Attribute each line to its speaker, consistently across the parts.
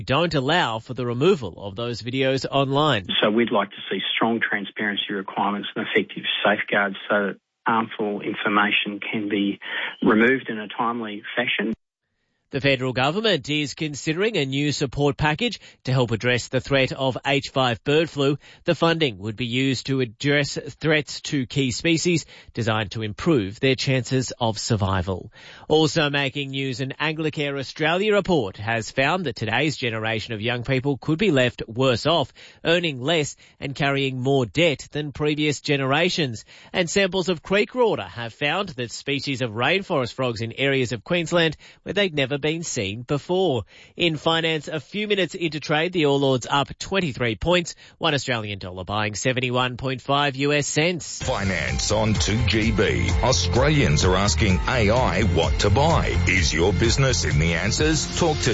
Speaker 1: don't allow for the removal of those videos online.
Speaker 2: So we'd like to see strong transparency requirements and effective safeguards so that harmful information can be removed in a timely fashion.
Speaker 1: The federal government is considering a new support package to help address the threat of H5 bird flu. The funding would be used to address threats to key species designed to improve their chances of survival. Also making news, an Anglicare Australia report has found that today's generation of young people could be left worse off, earning less and carrying more debt than previous generations. And samples of creek water have found that species of rainforest frogs in areas of Queensland where they'd never been seen before. In finance, a few minutes into trade, the All Ords up 23 points, $1 Australian dollar buying 71.5 US cents.
Speaker 3: Finance on 2GB. Australians are asking AI what to buy. Is your business in the answers? Talk to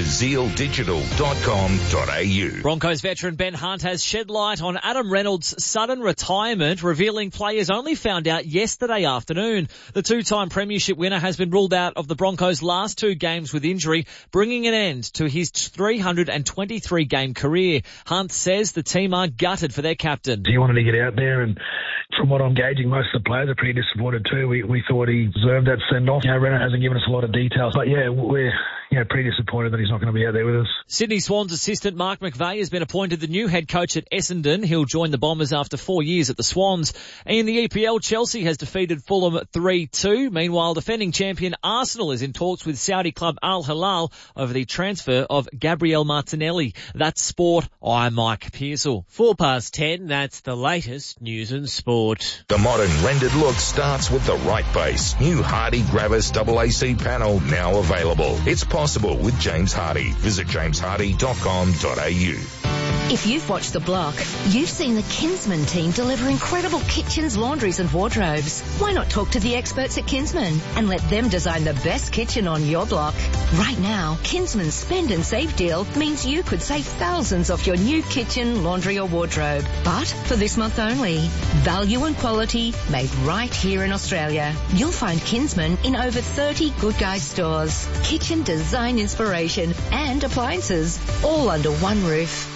Speaker 3: zealdigital.com.au.
Speaker 4: Broncos veteran Ben Hunt has shed light on Adam Reynolds' sudden retirement, revealing players only found out yesterday afternoon. The two-time premiership winner has been ruled out of the Broncos' last two games with injury, bringing an end to his 323-game career. Hunt says the team are gutted for their captain.
Speaker 5: He wanted to get out there, and from what I'm gauging, most of the players are pretty disappointed too. We thought he deserved that send-off. Renner hasn't given us a lot of details, but yeah, we're pretty disappointed that he's not going to be out there with us.
Speaker 4: Sydney Swans assistant Mark McVeigh has been appointed the new head coach at Essendon. He'll join the Bombers after 4 years at the Swans. In the EPL, Chelsea has defeated Fulham 3-2. Meanwhile, defending champion Arsenal is in talks with Saudi club Al Hilal over the transfer of Gabriel Martinelli. That's sport. I'm Mike Pearsall.
Speaker 1: 10:04, that's the latest news and sport.
Speaker 3: The modern rendered look starts with the right base. New Hardy Gravis AAC panel now available. It's possible with James Hardy. Visit jameshardy.com.au.
Speaker 6: If you've watched The Block, you've seen the Kinsman team deliver incredible kitchens, laundries and wardrobes. Why not talk to the experts at Kinsman and let them design the best kitchen on your block? Right now, Kinsman's Spend and Save deal means you could save thousands off your new kitchen, laundry or wardrobe. But for this month only, value and quality made right here in Australia. You'll find Kinsman in over 30 Good Guys stores. Kitchen design inspiration and appliances, all under one roof.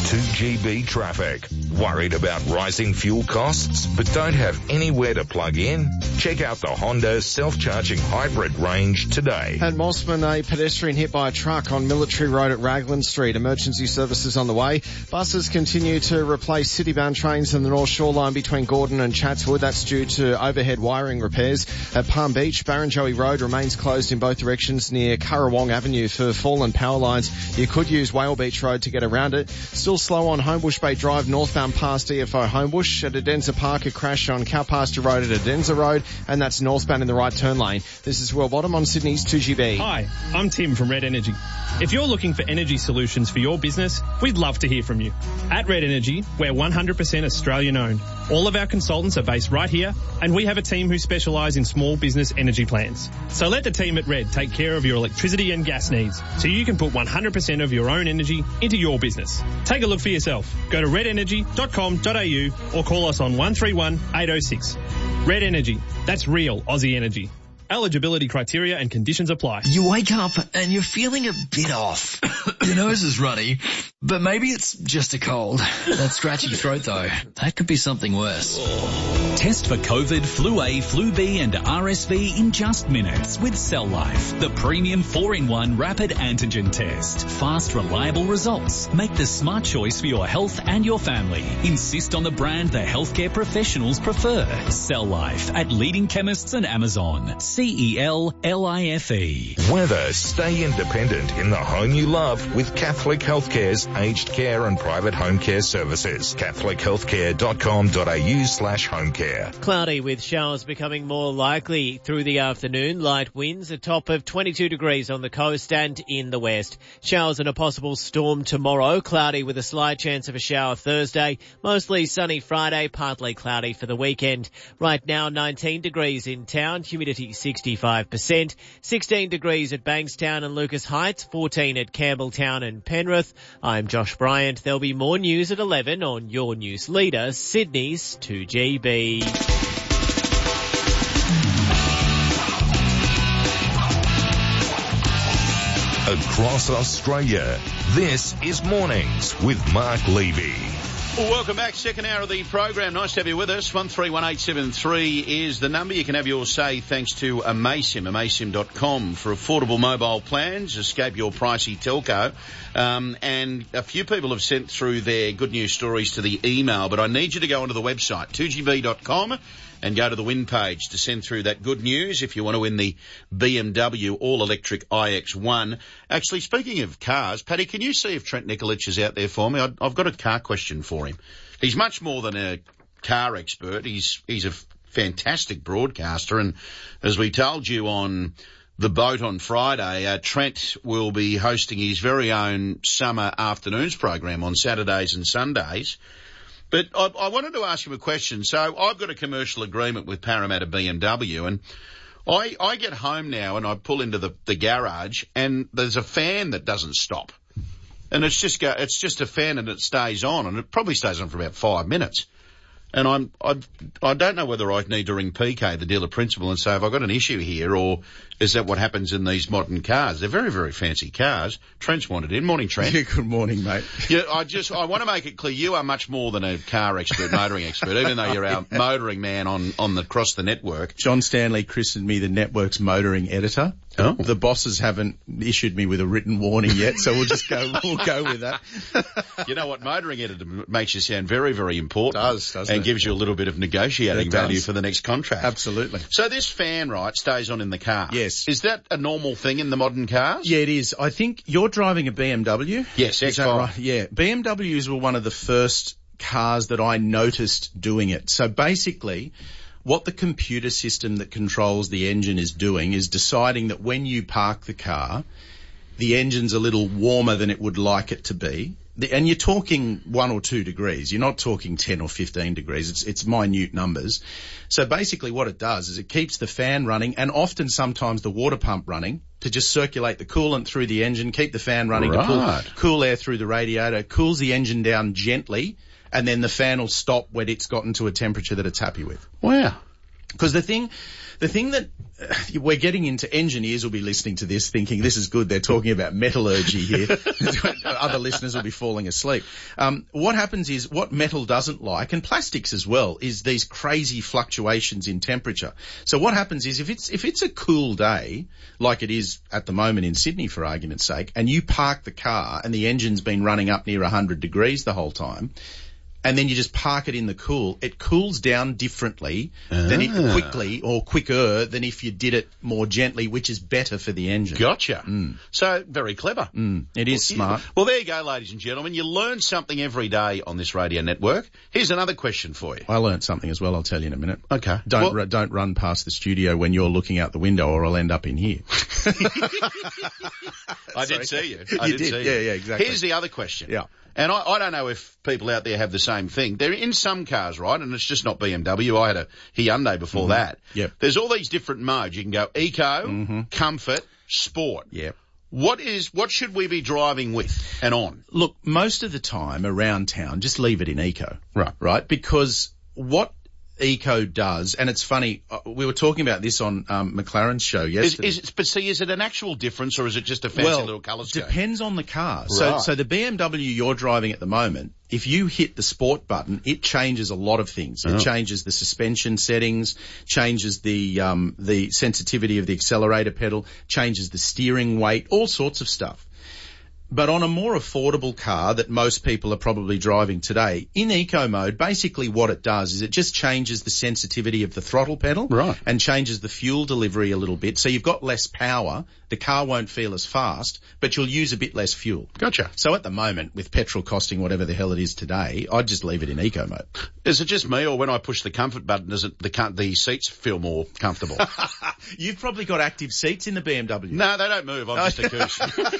Speaker 3: 2GB traffic. Worried about rising fuel costs but don't have anywhere to plug in? Check out the Honda self-charging hybrid range today.
Speaker 7: At Mossman, a pedestrian hit by a truck on Military Road at Raglan Street. Emergency services on the way. Buses continue to replace city-bound trains in the North Shore line between Gordon and Chatswood. That's due to overhead wiring repairs. At Palm Beach, Barrenjoey Road remains closed in both directions near Currawong Avenue for fallen power lines. You could use Whale Beach Road to get around it. Still slow on Homebush Bay Drive northbound past EFO Homebush. At Adenza Park, a crash on Cowpasture Road at Adenza Road, and that's northbound in the right turn lane. This is Will Bottom on Sydney's 2GB.
Speaker 8: Hi, I'm Tim from Red Energy. If you're looking for energy solutions for your business, we'd love to hear from you. At Red Energy, we're 100% Australian owned. All of our consultants are based right here, and we have a team who specialise in small business energy plans. So let the team at Red take care of your electricity and gas needs, so you can put 100% of your own energy into your business. Take a look for yourself. Go to redenergy.com.au or call us on 131 806. Red Energy. That's real Aussie energy. Eligibility criteria and conditions apply.
Speaker 9: You wake up and you're feeling a bit off. Your nose is runny, but maybe it's just a cold. That scratchy throat though, that could be something worse.
Speaker 10: Test for COVID, Flu A, Flu B and RSV in just minutes with Cell Life, the premium 4-in-1 rapid antigen test. Fast, reliable results. Make the smart choice for your health and your family. Insist on the brand the healthcare professionals prefer. Cell Life at leading chemists and Amazon. CELLIFE.
Speaker 3: Weather. Stay independent in the home you love with Catholic Healthcare's aged care and private home care services. catholichealthcare.com.au/home care.
Speaker 1: Cloudy with showers becoming more likely through the afternoon. Light winds, a top of 22 degrees on the coast and in the west. Showers and a possible storm tomorrow. Cloudy with a slight chance of a shower Thursday. Mostly sunny Friday, partly cloudy for the weekend. Right now, 19 degrees in town. Humidity 65%. 16 degrees at Bankstown and Lucas Heights. 14 at Campbelltown and Penrith. I'm Josh Bryant. There'll be more news at 11 on your news leader, Sydney's 2GB.
Speaker 3: across Australia. This is Mornings with Mark Levy.
Speaker 11: Well, welcome back. Second hour of the program. Nice to have you with us. 131873 is the number. You can have your say thanks to Amaysim, amaysim.com for affordable mobile plans. Escape your pricey telco. And a few people have sent through their good news stories to the email, but I need you to go onto the website, 2gb.com, and go to the win page to send through that good news if you want to win the BMW all-electric iX1. Actually, speaking of cars, Paddy, can you see if Trent Nikolic is out there for me? I've got a car question for him. He's much more than a car expert. He's a fantastic broadcaster, and as we told you on The Boat on Friday, Trent will be hosting his very own summer afternoons program on Saturdays and Sundays. But I wanted to ask you a question. So I've got a commercial agreement with Parramatta BMW, and I get home now and I pull into the garage and there's a fan that doesn't stop. And it's just a fan and it stays on, and it probably stays on for about 5 minutes. And I don't know whether I need to ring PK, the dealer principal, and say, have I got an issue here, or is that what happens in these modern cars? They're very, very fancy cars. Trent's wanted in. Morning, Trent.
Speaker 12: Yeah, good morning, mate.
Speaker 11: Yeah, I want to make it clear, you are much more than a car expert, motoring expert, even though you're our motoring man across the network.
Speaker 12: John Stanley christened me the network's motoring editor.
Speaker 11: Oh.
Speaker 12: The bosses haven't issued me with a written warning yet, so we'll go with that.
Speaker 11: You know what? Motoring editor makes you sound very, very important.
Speaker 12: Doesn't
Speaker 11: and gives you a little bit of negotiating value for the next contract.
Speaker 12: Absolutely.
Speaker 11: So this fan, right, stays on in the car.
Speaker 12: Yes.
Speaker 11: Is that a normal thing in the modern cars?
Speaker 12: Yeah, it is. I think you're driving a BMW.
Speaker 11: Yes,
Speaker 12: Is that right? Yeah. BMWs were one of the first cars that I noticed doing it. So basically, what the computer system that controls the engine is doing is deciding that when you park the car, the engine's a little warmer than it would like it to be. And you're talking 1 or 2 degrees. You're not talking 10 or 15 degrees. It's minute numbers. So basically what it does is it keeps the fan running and often sometimes the water pump running to just circulate the coolant through the engine, keep the fan running to pull cool air through the radiator, cools the engine down gently, and then the fan will stop when it's gotten to a temperature that it's happy with.
Speaker 11: Wow.
Speaker 12: Because the thing that we're getting into, engineers will be listening to this thinking this is good. They're talking about metallurgy here. Other listeners will be falling asleep. What happens is what metal doesn't like, and plastics as well, is these crazy fluctuations in temperature. So what happens is if it's a cool day, like it is at the moment in Sydney for argument's sake, and you park the car and the engine's been running up near 100 degrees the whole time, and then you just park it in the cool, it cools down differently quicker than if you did it more gently, which is better for the engine.
Speaker 11: Gotcha. So, very clever.
Speaker 12: It is smart.
Speaker 11: Well, there you go, ladies and gentlemen. You learn something every day on this radio network. Here's another question for you.
Speaker 12: I learned something as well, I'll tell you in a minute.
Speaker 11: Okay.
Speaker 12: Don't run past the studio when you're looking out the window or I'll end up in here.
Speaker 11: I did see you.
Speaker 12: You did. Yeah, exactly.
Speaker 11: Here's the other question.
Speaker 12: Yeah.
Speaker 11: And I don't know if people out there have the same thing. They're in some cars, right? And it's just not BMW. I had a Hyundai before that.
Speaker 12: Yep.
Speaker 11: There's all these different modes. You can go eco, comfort, sport.
Speaker 12: Yep.
Speaker 11: What should we be driving with and on?
Speaker 12: Look, most of the time around town, just leave it in eco.
Speaker 11: Right.
Speaker 12: Because what eco does, and it's funny, we were talking about this on McLaren's show yesterday.
Speaker 11: Is it an actual difference or is it just a fancy little colour scheme?
Speaker 12: Depends on the car.
Speaker 11: Right.
Speaker 12: So the BMW you're driving at the moment, if you hit the sport button, it changes a lot of things. It changes the suspension settings, changes the sensitivity of the accelerator pedal, changes the steering weight, all sorts of stuff. But on a more affordable car that most people are probably driving today, in eco mode, basically what it does is it just changes the sensitivity of the throttle pedal and changes the fuel delivery a little bit. So you've got less power. The car won't feel as fast, but you'll use a bit less fuel.
Speaker 11: Gotcha.
Speaker 12: So at the moment, with petrol costing whatever the hell it is today, I'd just leave it in eco mode.
Speaker 11: Is it just me, or when I push the comfort button, does it the seats feel more comfortable?
Speaker 12: You've probably got active seats in the BMW.
Speaker 11: No, they don't move. I'm just a goose.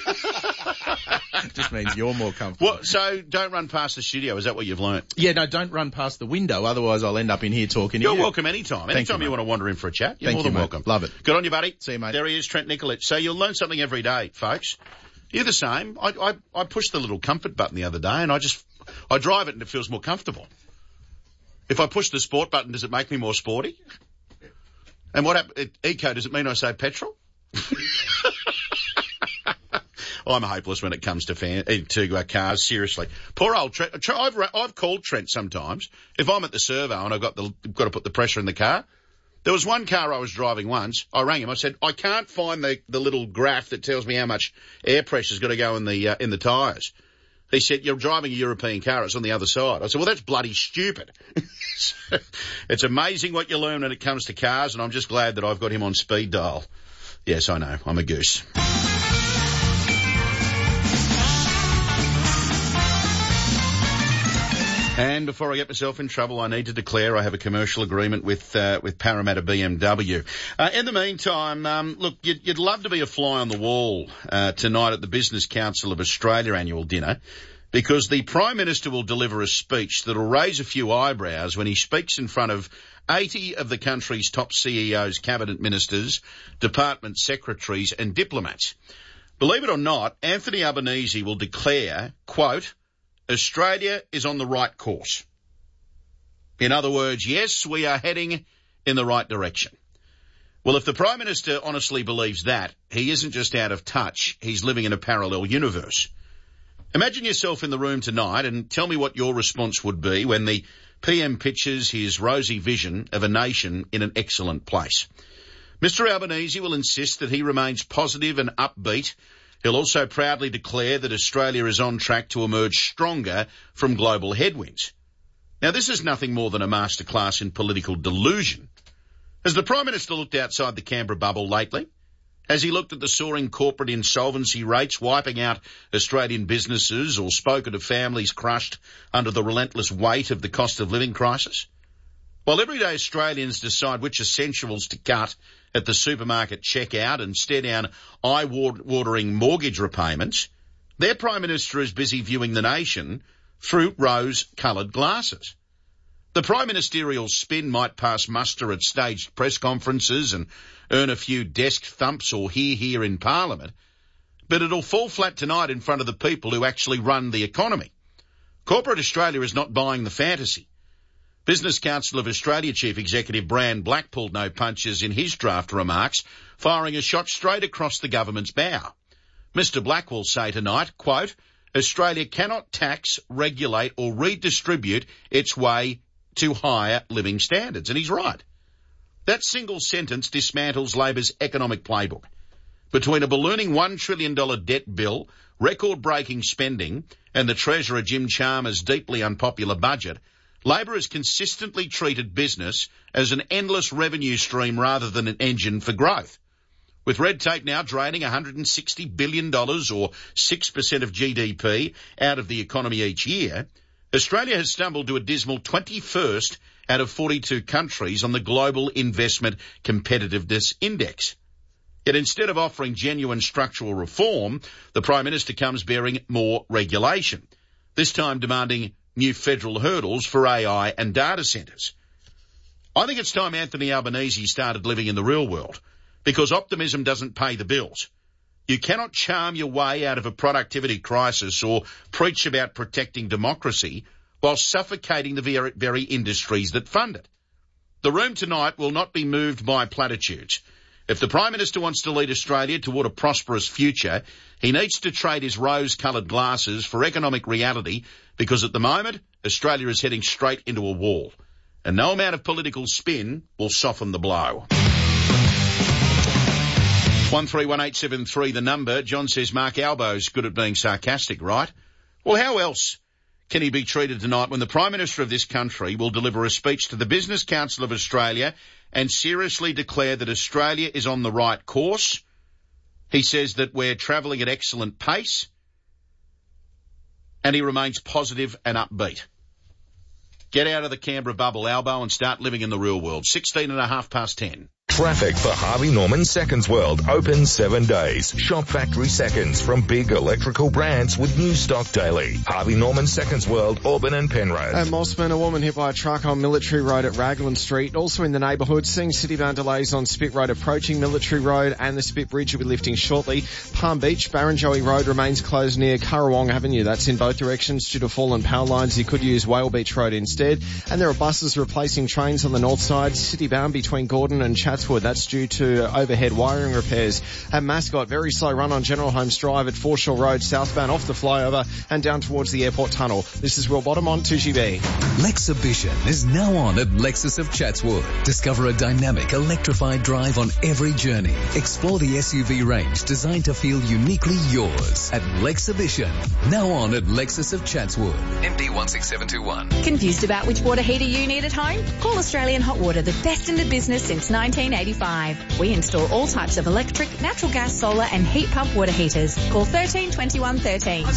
Speaker 12: Just means you're more comfortable.
Speaker 11: So don't run past the studio. Is that what you've learnt?
Speaker 12: Yeah, no, don't run past the window. Otherwise, I'll end up in here talking to you.
Speaker 11: You're welcome anytime. Anytime you want to wander in for a chat, you're more than welcome.
Speaker 12: Love it.
Speaker 11: Good on you, buddy.
Speaker 12: See you, mate.
Speaker 11: There he is, Trent Nikolic. So you'll learn something every day, folks. You're the same. I pushed the little comfort button the other day and I drive it and it feels more comfortable. If I push the sport button, does it make me more sporty? And eco, does it mean I say petrol? I'm hopeless when it comes to cars, seriously. Poor old Trent. I've called Trent sometimes. If I'm at the servo and I've got to put the pressure in the car. There was one car I was driving once. I rang him. I said, I can't find the little graph that tells me how much air pressure's got to go in the tyres. He said, you're driving a European car. It's on the other side. I said, well, that's bloody stupid. It's amazing what you learn when it comes to cars, and I'm just glad that I've got him on speed dial. Yes, I know. I'm a goose. And before I get myself in trouble, I need to declare I have a commercial agreement with Parramatta BMW. In the meantime, look, you'd love to be a fly on the wall tonight at the Business Council of Australia annual dinner, because the Prime Minister will deliver a speech that'll raise a few eyebrows when he speaks in front of 80 of the country's top CEOs, cabinet ministers, department secretaries and diplomats. Believe it or not, Anthony Albanese will declare, quote, Australia is on the right course. In other words, yes, we are heading in the right direction. Well, if the Prime Minister honestly believes that, he isn't just out of touch, he's living in a parallel universe. Imagine yourself in the room tonight and tell me what your response would be when the PM pitches his rosy vision of a nation in an excellent place. Mr. Albanese will insist that he remains positive and upbeat. He'll also proudly declare that Australia is on track to emerge stronger from global headwinds. Now, this is nothing more than a masterclass in political delusion. Has the Prime Minister looked outside the Canberra bubble lately? Has he looked at the soaring corporate insolvency rates wiping out Australian businesses, or spoken of families crushed under the relentless weight of the cost of living crisis? While everyday Australians decide which essentials to cut at the supermarket checkout and stare down eye-watering mortgage repayments, their Prime Minister is busy viewing the nation through rose-coloured glasses. The Prime Ministerial spin might pass muster at staged press conferences and earn a few desk thumps or hear in Parliament, but it'll fall flat tonight in front of the people who actually run the economy. Corporate Australia is not buying the fantasy. Business Council of Australia Chief Executive Brand Black pulled no punches in his draft remarks, firing a shot straight across the government's bow. Mr. Black will say tonight, quote, Australia cannot tax, regulate or redistribute its way to higher living standards. And he's right. That single sentence dismantles Labor's economic playbook. Between a ballooning $1 trillion debt bill, record-breaking spending and the Treasurer Jim Chalmers' deeply unpopular budget, Labor has consistently treated business as an endless revenue stream rather than an engine for growth. With red tape now draining $160 billion or 6% of GDP out of the economy each year, Australia has stumbled to a dismal 21st out of 42 countries on the Global Investment Competitiveness Index. Yet instead of offering genuine structural reform, the Prime Minister comes bearing more regulation, this time demanding new federal hurdles for AI and data centres. I think it's time Anthony Albanese started living in the real world, because optimism doesn't pay the bills. You cannot charm your way out of a productivity crisis or preach about protecting democracy while suffocating the very industries that fund it. The room tonight will not be moved by platitudes. If the Prime Minister wants to lead Australia toward a prosperous future, he needs to trade his rose-coloured glasses for economic reality, because at the moment, Australia is heading straight into a wall. And no amount of political spin will soften the blow. 131873, the number. John says Mark Albo's good at being sarcastic, right? Well, how else can he be treated tonight when the Prime Minister of this country will deliver a speech to the Business Council of Australia and seriously declare that Australia is on the right course? He says that we're travelling at excellent pace, and he remains positive and upbeat. Get out of the Canberra bubble, Albo, and start living in the real world. 10:16.
Speaker 3: Traffic for Harvey Norman Seconds World, open 7 days. Shop factory seconds from big electrical brands with new stock daily. Harvey Norman Seconds World, Auburn and Penrose.
Speaker 7: At Mossman, a woman hit by a truck on Military Road at Raglan Street. Also in the neighbourhood, seeing city-bound delays on Spit Road approaching Military Road, and the Spit Bridge will be lifting shortly. Palm Beach, Barrenjoey Road remains closed near Currawong Avenue. That's in both directions due to fallen power lines. You could use Whale Beach Road instead. And there are buses replacing trains on the north side, city-bound between Gordon and Chatswood Chatswood. That's due to overhead wiring repairs. At Mascot, very slow run on General Holmes Drive at Foreshore Road, southbound off the flyover and down towards the airport tunnel. This is Will Bottom on 2GB.
Speaker 10: Lexhibition is now on at Lexus of Chatswood. Discover a dynamic, electrified drive on every journey. Explore the SUV range designed to feel uniquely yours at Lexhibition. Now on at Lexus of Chatswood. MD 16721.
Speaker 13: Confused about which water heater you need at home? Call Australian Hot Water, the best in the business since 1985. We install all types of electric, natural gas, solar and heat pump water heaters. Call 13 21 13.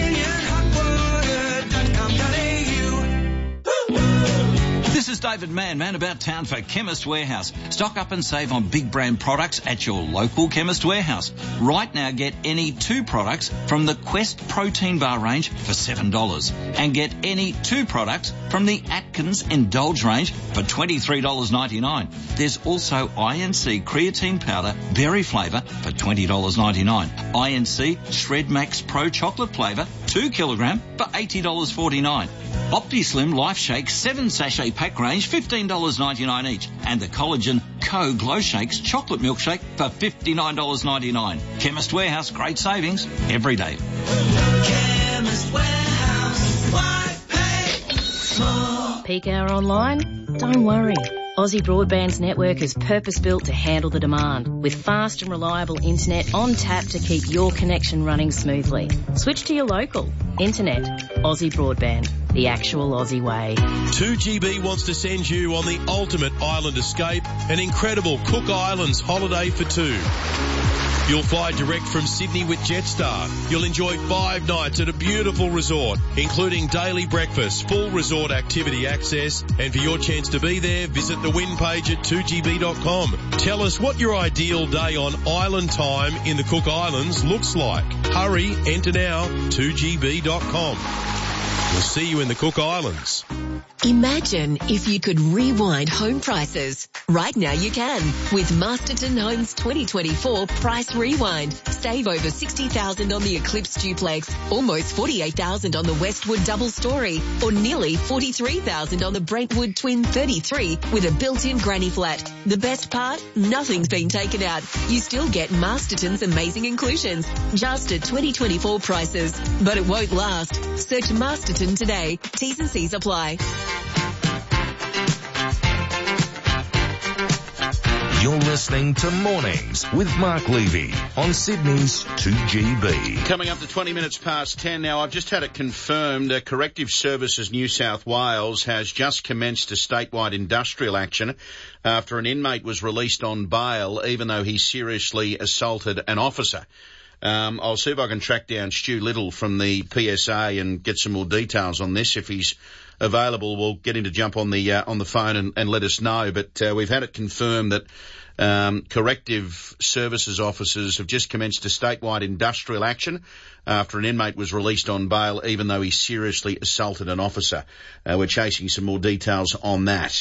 Speaker 14: This is David Mann about town for Chemist Warehouse. Stock up and save on big brand products at your local Chemist Warehouse. Right now, get any 2 products from the Quest Protein Bar range for $7. And get any 2 products from the Atkins Indulge range for $23.99. There's also INC Creatine Powder Berry Flavour for $20.99. INC Shred Max Pro Chocolate Flavour 2 kilogram for $80.49. OptiSlim Life Shake 7 sachet pack range, $15.99 each. And the Collagen Co Glow Shakes Chocolate Milkshake for $59.99. Chemist Warehouse, great savings every day.
Speaker 15: Chemist Warehouse, why pay more?
Speaker 16: Peak hour online? Don't worry. Aussie Broadband's network is purpose-built to handle the demand, with fast and reliable internet on tap to keep your connection running smoothly. Switch to your local. Internet. Aussie Broadband. The actual Aussie way.
Speaker 17: 2GB wants to send you on the ultimate island escape, an incredible Cook Islands holiday for 2. You'll fly direct from Sydney with Jetstar. You'll enjoy 5 nights at a beautiful resort, including daily breakfast, full resort activity access, and for your chance to be there, visit the win page at 2gb.com. Tell us what your ideal day on island time in the Cook Islands looks like. Hurry, enter now, 2gb.com. We'll see you in the Cook Islands.
Speaker 18: Imagine if you could rewind home prices. Right now you can with Masterton Homes 2024 Price Rewind. Save over $60,000 on the Eclipse Duplex, almost $48,000 on the Westwood Double Story, or nearly $43,000 on the Brentwood Twin 33 with a built-in granny flat. The best part? Nothing's been taken out. You still get Masterton's amazing inclusions, just at 2024 prices. But it won't last. Search Masterton today. T's and C's apply.
Speaker 3: You're listening to Mornings with Mark Levy on Sydney's 2GB.
Speaker 11: Coming up to 20 minutes past 10 now. I've just had it confirmed. Corrective Services New South Wales has just commenced a statewide industrial action after an inmate was released on bail even though he seriously assaulted an officer. I'll see if I can track down Stu Little from the PSA and get some more details on this. If he's available, we'll get him to jump on the phone and let us know. But we've had it confirmed that corrective services officers have just commenced a statewide industrial action after an inmate was released on bail even though he seriously assaulted an officer. We're chasing some more details on that.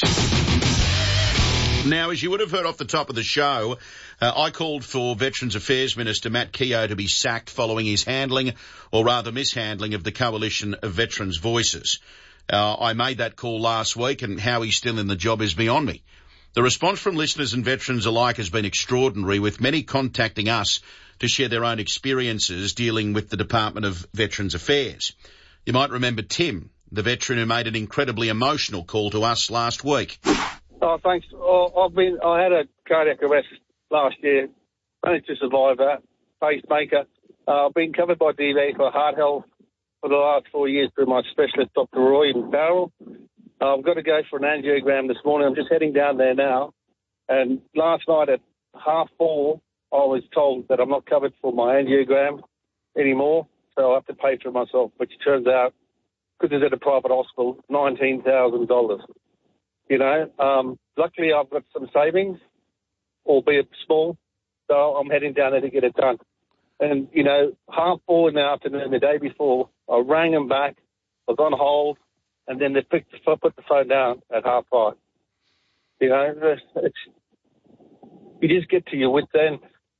Speaker 11: Now, as you would have heard off the top of the show, I called for Veterans Affairs Minister Matt Keogh to be sacked following his handling, or rather mishandling, of the Coalition of Veterans' Voices. I made that call last week, and how he's still in the job is beyond me. The response from listeners and veterans alike has been extraordinary, with many contacting us to share their own experiences dealing with the Department of Veterans Affairs. You might remember Tim, the veteran who made an incredibly emotional call to us last week.
Speaker 19: Oh, thanks. I had a cardiac arrest last year. Managed to survive that. Pacemaker. I've been covered by DV for heart health for the last 4 years through my specialist, Dr. Roy in Barrel. I've got to go for an angiogram this morning. I'm just heading down there now. And last night at 4:30, I was told that I'm not covered for my angiogram anymore, so I have to pay for it myself, which turns out, because it's at a private hospital, $19,000. You know, luckily I've got some savings, albeit small, so I'm heading down there to get it done. And, you know, 4:30 in the afternoon, the day before, I rang them back, I was on hold, and then they put the phone down at 5:30. You know, you just get to your wit's end.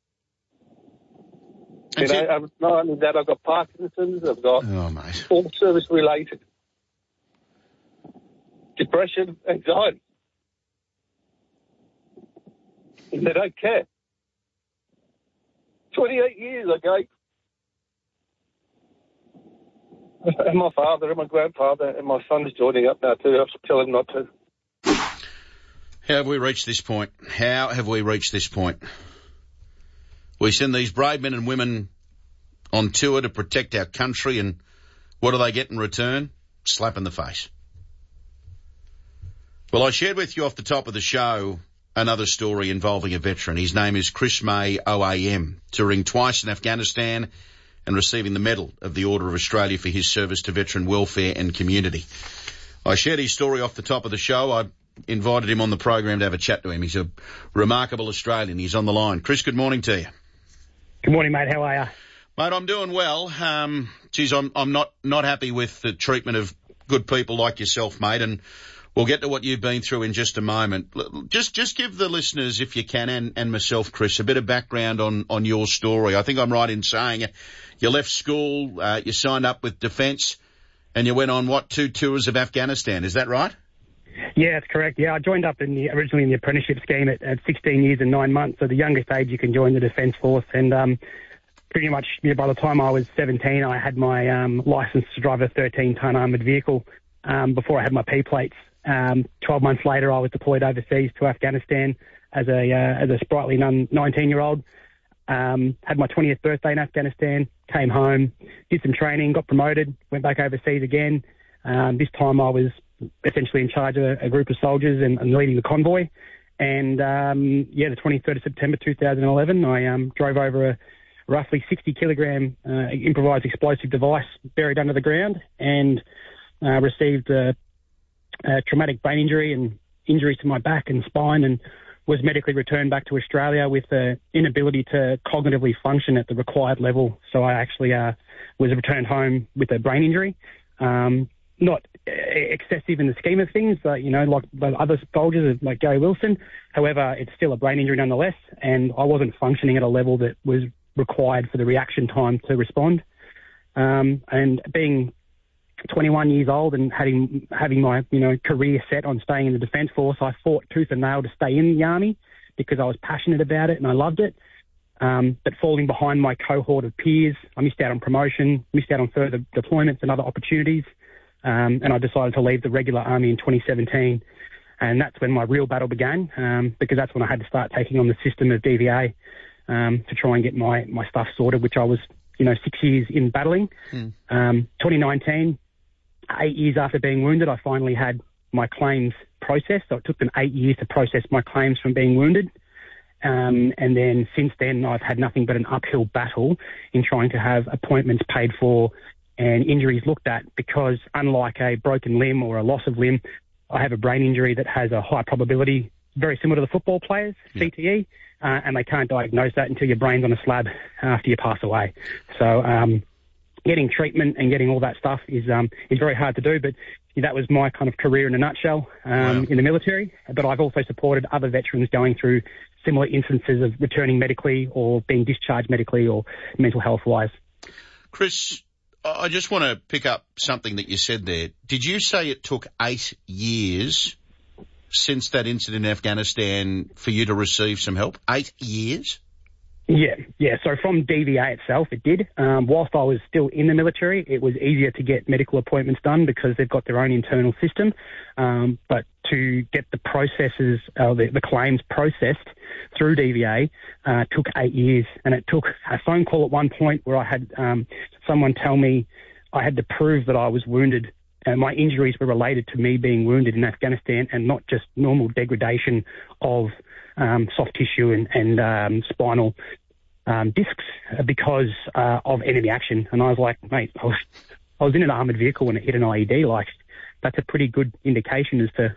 Speaker 19: You know, not only that, I've got Parkinson's, I've got all service-related depression, anxiety. They don't care. 28 years I gave. And my father and my grandfather and my son's joining up now too. I have to tell him not to.
Speaker 11: How have we reached this point? How have we reached this point? We send these brave men and women on tour to protect our country, and what do they get in return? Slap in the face. Well, I shared with you off the top of the show another story involving a veteran. His name is Chris May, OAM, touring twice in Afghanistan and receiving the Medal of the Order of Australia for his service to veteran welfare and community. I shared his story off the top of the show. I invited him on the program to have a chat to him. He's a remarkable Australian. He's on the line. Chris, good morning to you.
Speaker 20: Good morning, mate. How are you?
Speaker 11: Mate, I'm doing well. I'm not happy with the treatment of good people like yourself, mate, and we'll get to what you've been through in just a moment. Just give the listeners, if you can, and myself, Chris, a bit of background on your story. I think I'm right in saying you left school, you signed up with Defence, and you went on, 2 tours of Afghanistan. Is that right?
Speaker 20: Yeah, that's correct. Yeah, I joined up originally in the apprenticeship scheme at 16 years and 9 months, so the youngest age you can join the Defence Force, and pretty much by the time I was 17, I had my licence to drive a 13-tonne armoured vehicle before I had my P plates. 12 months later, I was deployed overseas to Afghanistan as a sprightly 19-year-old. Had my 20th birthday in Afghanistan, came home, did some training, got promoted, went back overseas again. This time I was essentially in charge of a group of soldiers and leading the convoy. And, the 23rd of September 2011, I drove over a roughly 60-kilogram improvised explosive device buried under the ground and received a traumatic brain injury and injuries to my back and spine, and was medically returned back to Australia with the inability to cognitively function at the required level. So I actually was returned home with a brain injury. Not excessive in the scheme of things, but, like other soldiers like Gary Wilson. However, it's still a brain injury nonetheless, and I wasn't functioning at a level that was required for the reaction time to respond. And being 21 years old and having my, career set on staying in the Defence Force, I fought tooth and nail to stay in the Army because I was passionate about it and I loved it. But falling behind my cohort of peers, I missed out on promotion, missed out on further deployments and other opportunities. And I decided to leave the regular Army in 2017. And that's when my real battle began, because that's when I had to start taking on the system of DVA to try and get my stuff sorted, which I was, 6 years in battling. 2019, 8 years after being wounded, I finally had my claims processed. So it took them 8 years to process my claims from being wounded. And then since then, I've had nothing but an uphill battle in trying to have appointments paid for and injuries looked at, because unlike a broken limb or a loss of limb, I have a brain injury that has a high probability, very similar to the football players, CTE, and they can't diagnose that until your brain's on a slab after you pass away. So getting treatment and getting all that stuff is very hard to do, but that was my kind of career in a nutshell in the military. But I've also supported other veterans going through similar instances of returning medically or being discharged medically or mental health-wise.
Speaker 11: Chris, I just want to pick up something that you said there. Did you say it took 8 years since that incident in Afghanistan for you to receive some help? 8 years?
Speaker 20: Yeah. So from DVA itself, it did. Whilst I was still in the military, it was easier to get medical appointments done because they've got their own internal system. But to get the processes, the claims processed through DVA took 8 years. And it took a phone call at one point where I had someone tell me I had to prove that I was wounded. My injuries were related to me being wounded in Afghanistan and not just normal degradation of soft tissue and spinal discs because of enemy action. And I was like, mate, I was in an armoured vehicle when it hit an IED. Like, that's a pretty good indication as to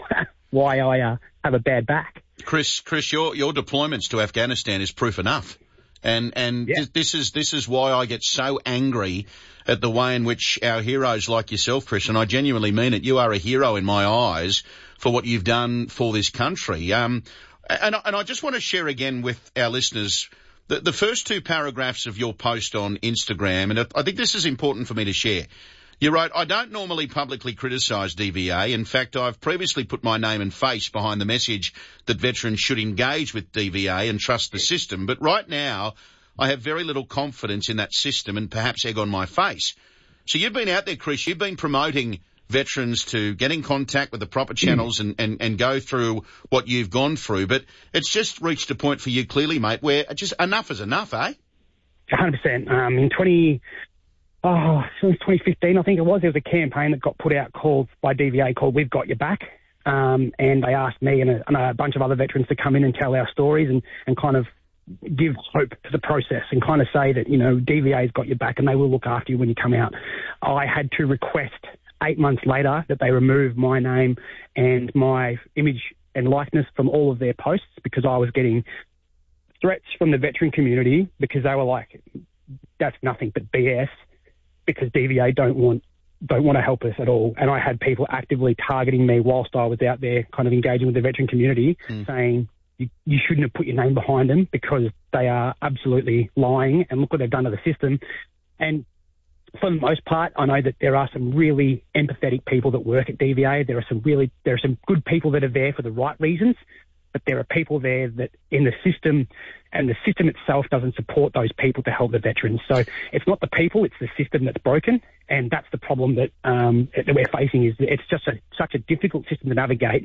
Speaker 20: why I have a bad back.
Speaker 11: Chris, your deployments to Afghanistan is proof enough. And yeah. This is why I get so angry at the way in which our heroes like yourself, Chris, and I genuinely mean it, you are a hero in my eyes for what you've done for this country. And I just want to share again with our listeners the first two paragraphs of your post on Instagram, and I think this is important for me to share. You wrote, I don't normally publicly criticise DVA. In fact, I've previously put my name and face behind the message that veterans should engage with DVA and trust the system. But right now, I have very little confidence in that system and perhaps egg on my face. So you've been out there, Chris, you've been promoting veterans to get in contact with the proper channels and go through what you've gone through. But it's just reached a point for you clearly, mate, where just enough is enough, eh?
Speaker 20: 100%. In 2015, I think it was, there was a campaign that got put out by DVA called We've Got Your Back. And they asked me and a bunch of other veterans to come in and tell our stories and kind of give hope to the process and kind of say that, DVA's got your back and they will look after you when you come out. I had to request 8 months later that they remove my name and my image and likeness from all of their posts because I was getting threats from the veteran community because they were like, that's nothing but BS because DVA don't want to help us at all. And I had people actively targeting me whilst I was out there kind of engaging with the veteran community saying, you shouldn't have put your name behind them because they are absolutely lying and look what they've done to the system. And for the most part, I know that there are some really empathetic people that work at DVA. There are some good people that are there for the right reasons, but there are people there that in the system, and the system itself doesn't support those people to help the veterans. So it's not the people, it's the system that's broken, and that's the problem that we're facing. Is that it's just such a difficult system to navigate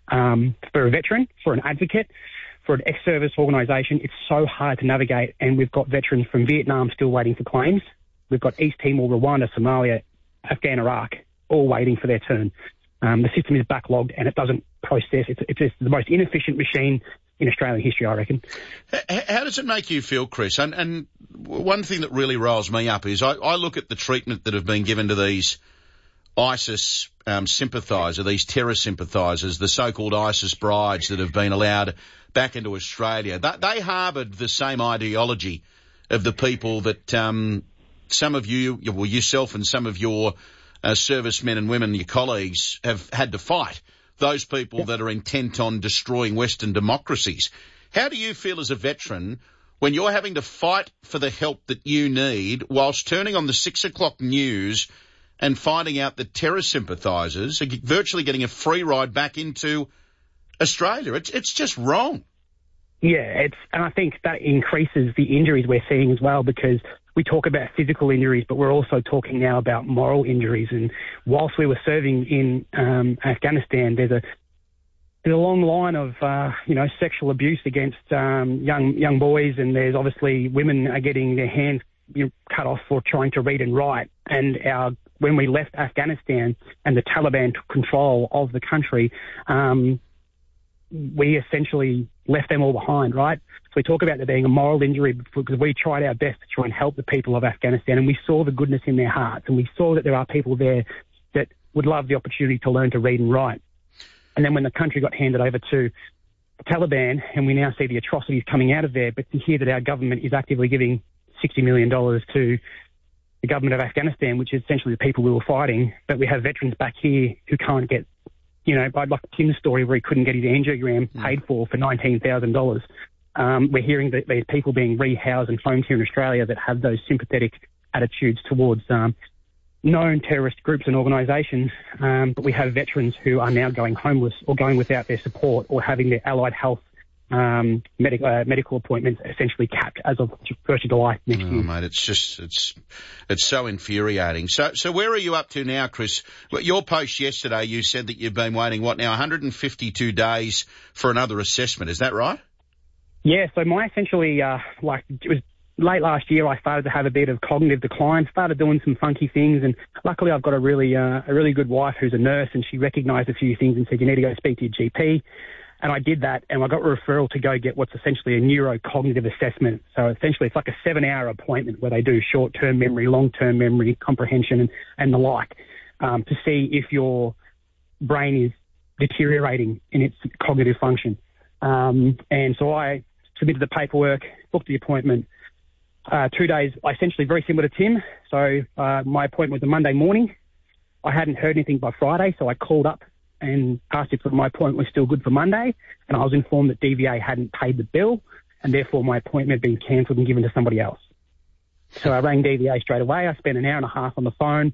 Speaker 20: for a veteran, for an advocate, for an ex-service organisation. It's so hard to navigate, and we've got veterans from Vietnam still waiting for claims. We've got East Timor, Rwanda, Somalia, Afghan, Iraq, all waiting for their turn. The system is backlogged and it doesn't process. It's the most inefficient machine in Australian history, I reckon.
Speaker 11: How does it make you feel, Chris? And one thing that really riles me up is I look at the treatment that have been given to these ISIS sympathisers, these terror sympathisers, the so-called ISIS brides that have been allowed back into Australia. They harboured the same ideology of the people that some of you, well, yourself and some of your servicemen and women, your colleagues, have had to fight. Those people that are intent on destroying Western democracies. How do you feel as a veteran when you're having to fight for the help that you need whilst turning on the 6 o'clock news and finding out that terror sympathisers are virtually getting a free ride back into Australia? It's just wrong.
Speaker 20: Yeah, and I think that increases the injuries we're seeing as well, because we talk about physical injuries, but we're also talking now about moral injuries. And whilst we were serving in Afghanistan, there's a long line of sexual abuse against young boys, and there's obviously women are getting their hands cut off for trying to read and write. And when we left Afghanistan and the Taliban took control of the country, we essentially left them all behind, right? So we talk about there being a moral injury because we tried our best to try and help the people of Afghanistan, and we saw the goodness in their hearts, and we saw that there are people there that would love the opportunity to learn to read and write. And then when the country got handed over to the Taliban, and we now see the atrocities coming out of there, but to hear that our government is actively giving $60 million to the government of Afghanistan, which is essentially the people we were fighting, but we have veterans back here who can't get, like Tim's story where he couldn't get his angiogram paid for $19,000. We're hearing that there's people being rehoused and homed here in Australia that have those sympathetic attitudes towards known terrorist groups and organisations, but we have veterans who are now going homeless or going without their support or having their allied health medical appointments essentially capped as of 1st of July next year.
Speaker 11: Mate, it's so infuriating. So where are you up to now, Chris? Your post yesterday, you said that you've been waiting, 152 days for another assessment. Is that right?
Speaker 20: Yeah, so my essentially, it was late last year, I started to have a bit of cognitive decline, started doing some funky things, and luckily I've got a really good wife who's a nurse, and she recognised a few things and said, you need to go speak to your GP. And I did that, and I got a referral to go get what's essentially a neurocognitive assessment. So essentially it's like a 7-hour appointment where they do short-term memory, long-term memory, comprehension, and the like, to see if your brain is deteriorating in its cognitive function. And so I submitted the paperwork, booked the appointment. 2 days, essentially very similar to Tim. So my appointment was a Monday morning. I hadn't heard anything by Friday, so I called up and asked if my appointment was still good for Monday, and I was informed that DVA hadn't paid the bill, and therefore my appointment had been cancelled and given to somebody else. So I rang DVA straight away. I spent an hour and a half on the phone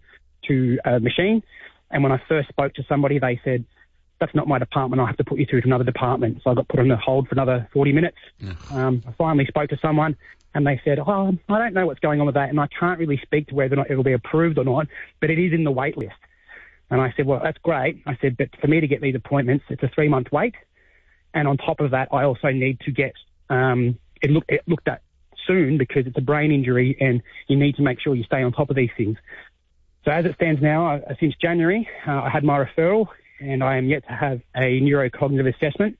Speaker 20: to a machine. And when I first spoke to somebody, they said, that's not my department. I'll have to put you through to another department. So I got put on hold for another 40 minutes. I finally spoke to someone and they said, I don't know what's going on with that. And I can't really speak to whether or not it'll be approved or not, but it is in the wait list. And I said, well, that's great. I said, but for me to get these appointments, it's a 3-month wait. And on top of that, I also need to get it looked at soon because it's a brain injury and you need to make sure you stay on top of these things. So as it stands now, since January, I had my referral and I am yet to have a neurocognitive assessment.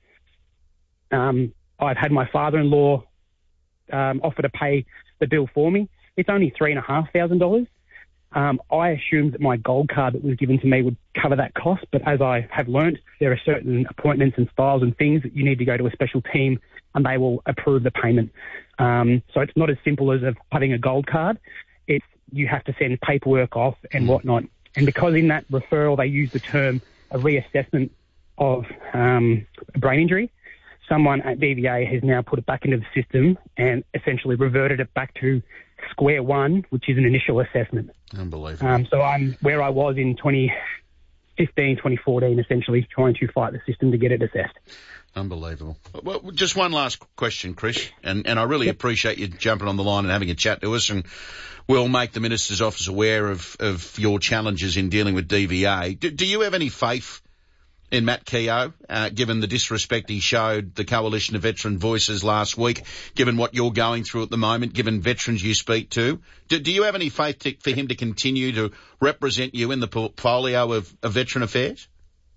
Speaker 20: I've had my father-in-law offer to pay the bill for me. It's only $3,500. I assumed that my gold card that was given to me would cover that cost, but as I have learnt, there are certain appointments and styles and things that you need to go to a special team and they will approve the payment. So it's not as simple as having a gold card. It's you have to send paperwork off and whatnot. And because in that referral they use the term a reassessment of a brain injury, someone at DVA has now put it back into the system and essentially reverted it back to square one, which is an initial assessment.
Speaker 11: Unbelievable.
Speaker 20: So I'm where I was in 2015, 2014, essentially trying to fight the system to get it assessed.
Speaker 11: Unbelievable. Well, just one last question, Chris, and I really appreciate you jumping on the line and having a chat to us, and we'll make the Minister's Office aware of your challenges in dealing with DVA. Do you have any faith in Matt Keogh, given the disrespect he showed the Coalition of Veteran Voices last week, given what you're going through at the moment, given veterans you speak to? Do you have any faith for him to continue to represent you in the portfolio of Veteran Affairs?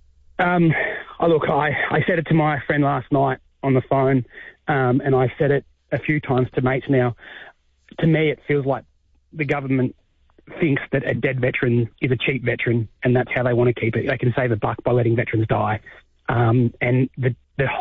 Speaker 20: Look, I said it to my friend last night on the phone, and I said it a few times to mates now. To me, it feels like the government thinks that a dead veteran is a cheap veteran, and that's how they want to keep it. They can save a buck by letting veterans die. And the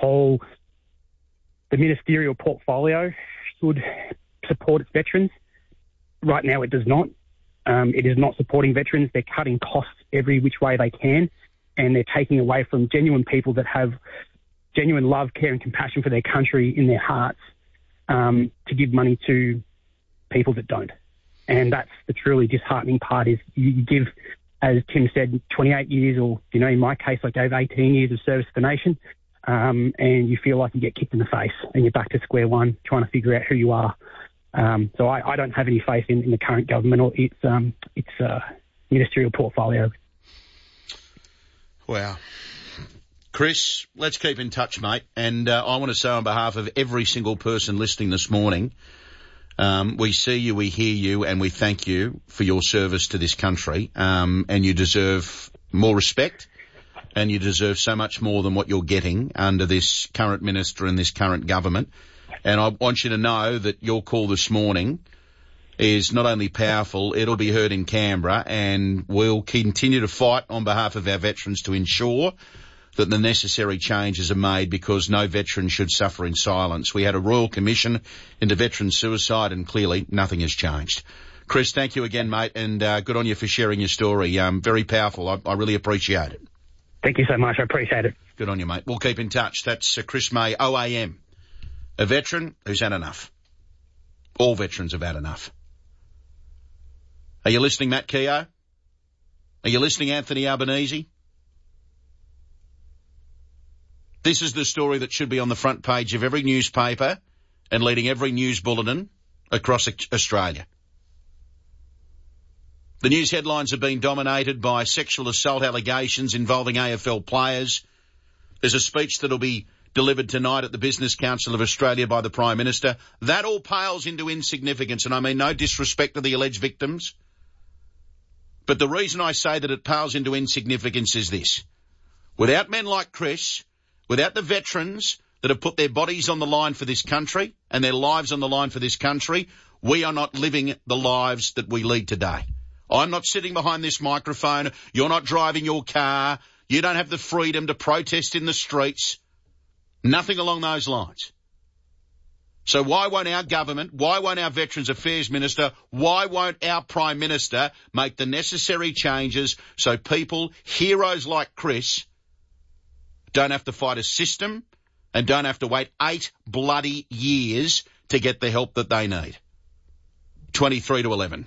Speaker 20: ministerial portfolio should support its veterans. Right now, it does not. It is not supporting veterans. They're cutting costs every which way they can, and they're taking away from genuine people that have genuine love, care, and compassion for their country in their hearts to give money to people that don't. And that's the truly disheartening part is you give, as Tim said, 28 years or, in my case, I gave 18 years of service to the nation, and you feel like you get kicked in the face and you're back to square one trying to figure out who you are. So I don't have any faith in the current government or its ministerial portfolio.
Speaker 11: Wow. Chris, let's keep in touch, mate. And I want to say on behalf of every single person listening this morning, we see you, we hear you, and we thank you for your service to this country. And you deserve more respect, and you deserve so much more than what you're getting under this current minister and this current government. And I want you to know that your call this morning is not only powerful, it'll be heard in Canberra, and we'll continue to fight on behalf of our veterans to ensure that the necessary changes are made, because no veteran should suffer in silence. We had a Royal Commission into veteran suicide, and clearly nothing has changed. Chris, thank you again, mate, and good on you for sharing your story. Very powerful. I really appreciate it.
Speaker 20: Thank you so much. I appreciate it.
Speaker 11: Good on you, mate. We'll keep in touch. That's Chris May, OAM, a veteran who's had enough. All veterans have had enough. Are you listening, Matt Keogh? Are you listening, Anthony Albanese? This is the story that should be on the front page of every newspaper and leading every news bulletin across Australia. The news headlines have been dominated by sexual assault allegations involving AFL players. There's a speech that'll be delivered tonight at the Business Council of Australia by the Prime Minister. That all pales into insignificance, and I mean no disrespect to the alleged victims. But the reason I say that it pales into insignificance is this. Without men like Chris, without the veterans that have put their bodies on the line for this country and their lives on the line for this country, we are not living the lives that we lead today. I'm not sitting behind this microphone. You're not driving your car. You don't have the freedom to protest in the streets. Nothing along those lines. So why won't our government, why won't our Veterans Affairs Minister, why won't our Prime Minister make the necessary changes so people, heroes like Chris, don't have to fight a system and don't have to wait 8 bloody years to get the help that they need? 23 to 11.